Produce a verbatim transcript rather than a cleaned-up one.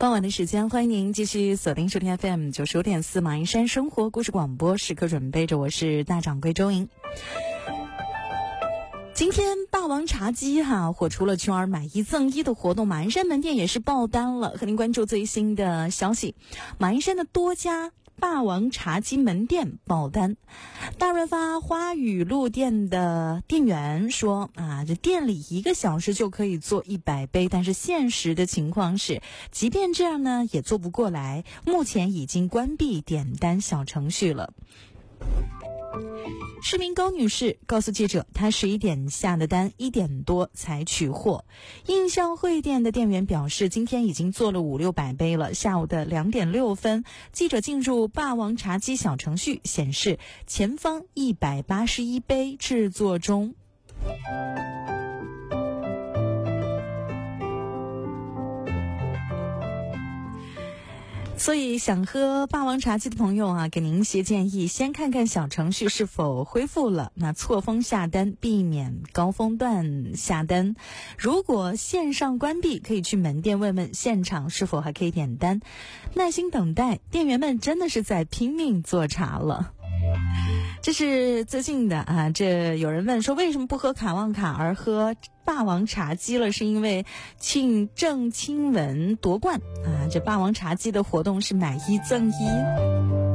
傍晚的时间，欢迎您继续锁定收听 F M 九十五点四马鞍山生活故事广播，时刻准备着，我是大掌柜周莹。今天霸王茶姬哈火出了圈儿买一赠一的活动，马鞍山门店也是爆单了。和您关注最新的消息，马鞍山的多家霸王茶姬门店爆单。大润发花语路店的店员说啊，这店里一个小时就可以做一百杯，但是现实的情况是，即便这样呢，也做不过来。目前已经关闭点单小程序了。市民高女士告诉记者，她十一点下的单，一点多才取货。印象汇店的店员表示，今天已经做了五六百杯了。下午的两点六分，记者进入霸王茶姬小程序，显示前方一百八十一杯制作中。所以想喝霸王茶姬的朋友啊，给您一些建议，先看看小程序是否恢复了，那错峰下单，避免高峰段下单。如果线上关闭，可以去门店问问现场是否还可以点单。耐心等待，店员们真的是在拼命做茶了。这是最近的啊，这有人问说，为什么不喝卡旺卡而喝霸王茶姬了？是因为庆郑钦文夺冠啊！这霸王茶姬的活动是买一赠一。